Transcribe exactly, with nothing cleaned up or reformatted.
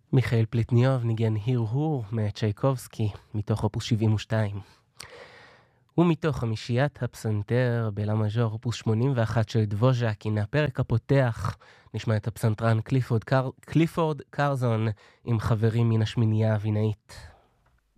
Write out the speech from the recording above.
מיכאל פליטניוב ניגן הרהור מצ'ייקובסקי מתוך אופוס שבעים ושתיים. ומתוך חמישיית הפסנתר בלה מז'ור אופוס שמונים ואחת של דבוז'ק, הנה הפרק הפותח, נשמע את הפסנתרן קליפורד, קר... קליפורד קרזון עם חברים מן השמינייה הווינאית.